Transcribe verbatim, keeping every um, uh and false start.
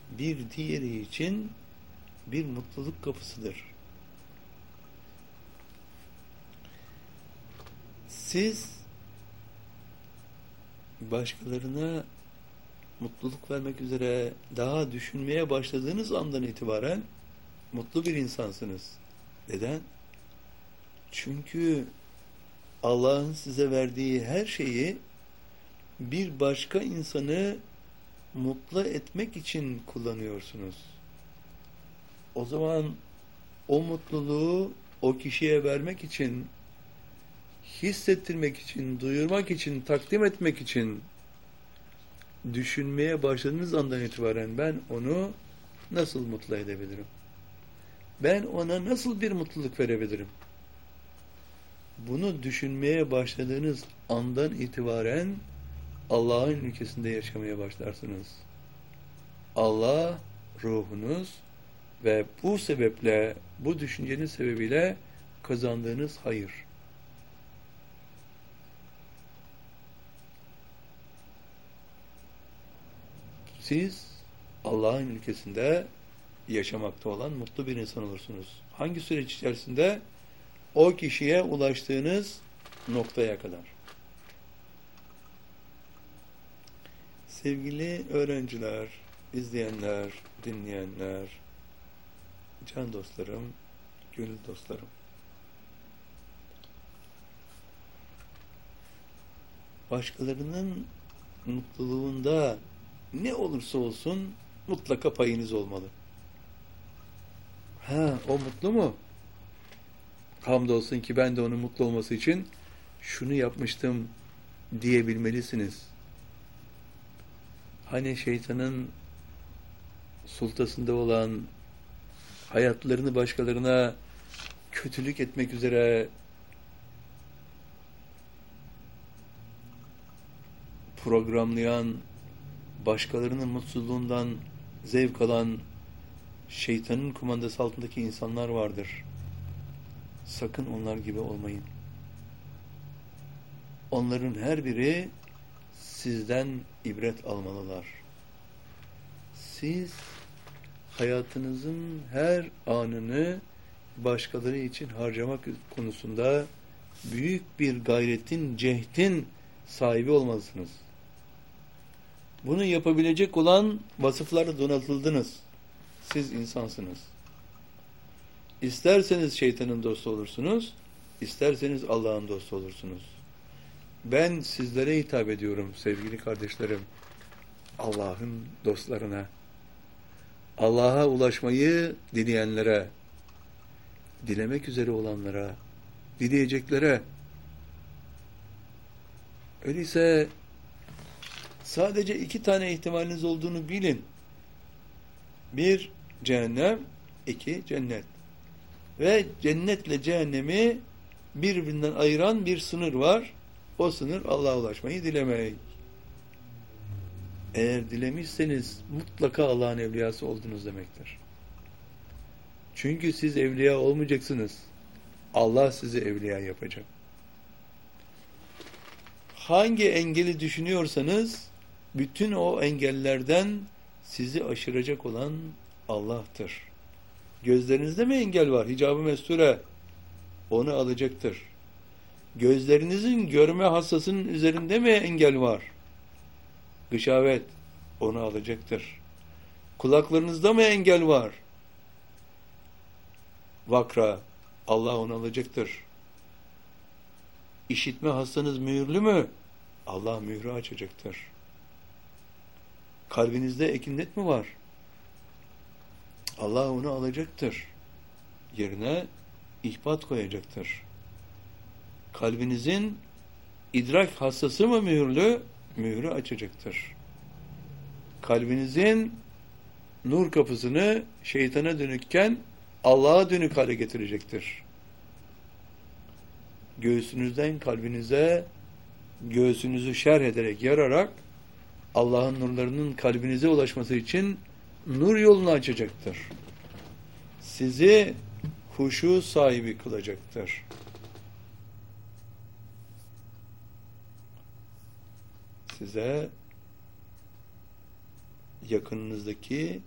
bir diğeri için bir mutluluk kapısıdır. Siz başkalarına mutluluk vermek üzere daha düşünmeye başladığınız andan itibaren mutlu bir insansınız. Neden? Çünkü Allah'ın size verdiği her şeyi bir başka insanı mutlu etmek için kullanıyorsunuz. O zaman o mutluluğu o kişiye vermek için, hissettirmek için, duyurmak için, takdim etmek için düşünmeye başladığınız andan itibaren ben onu nasıl mutlu edebilirim? Ben ona nasıl bir mutluluk verebilirim? Bunu düşünmeye başladığınız andan itibaren Allah'ın ülkesinde yaşamaya başlarsınız. Allah ruhunuz ve bu sebeple, bu düşüncenin sebebiyle kazandığınız hayır. Siz Allah'ın ülkesinde yaşamakta olan mutlu bir insan olursunuz. Hangi süreç içerisinde? O kişiye ulaştığınız noktaya kadar. Sevgili öğrenciler, izleyenler, dinleyenler, can dostlarım, gönül dostlarım. Başkalarının mutluluğunda ne olursa olsun mutlaka payınız olmalı. Ha, o mutlu mu? Hamdolsun ki ben de onun mutlu olması için şunu yapmıştım diyebilmelisiniz. Hani şeytanın sultasında olan, hayatlarını başkalarına kötülük etmek üzere programlayan, başkalarının mutsuzluğundan zevk alan şeytanın kumandası altındaki insanlar vardır. Sakın onlar gibi olmayın. Onların her biri sizden ibret almalılar. Siz hayatınızın her anını başkaları için harcamak konusunda büyük bir gayretin, cehdin sahibi olmalısınız. Bunu yapabilecek olan vasıflarla donatıldınız. Siz insansınız. İsterseniz şeytanın dostu olursunuz, isterseniz Allah'ın dostu olursunuz. Ben sizlere hitap ediyorum sevgili kardeşlerim. Allah'ın dostlarına, Allah'a ulaşmayı dileyenlere, dilemek üzere olanlara, dileyeceklere. Öyleyse sadece iki tane ihtimaliniz olduğunu bilin. Bir, cehennem, iki, cennet. Ve cennetle cehennemi birbirinden ayıran bir sınır var. O sınır Allah'a ulaşmayı dilemek. Eğer dilemişseniz mutlaka Allah'ın evliyası oldunuz demektir. Çünkü siz evliya olmayacaksınız. Allah sizi evliya yapacak. Hangi engeli düşünüyorsanız bütün o engellerden sizi aşıracak olan Allah'tır. Gözlerinizde mi engel var? Hicab-ı mesture onu alacaktır. Gözlerinizin görme hassasının üzerinde mi engel var? Gışavet onu alacaktır. Kulaklarınızda mı engel var? Vakra Allah onu alacaktır. İşitme hastanız mühürlü mü? Allah mührü açacaktır. Kalbinizde ekinnet mi var? Allah onu alacaktır. Yerine ihbat koyacaktır. Kalbinizin idrak hassası mı mühürlü? Mührü açacaktır. Kalbinizin nur kapısını şeytana dönükken Allah'a dönük hale getirecektir. Göğsünüzden kalbinize, göğsünüzü şerh ederek, yararak Allah'ın nurlarının kalbinize ulaşması için nur yolunu açacaktır. Sizi huşu sahibi kılacaktır. Size yakınınızdaki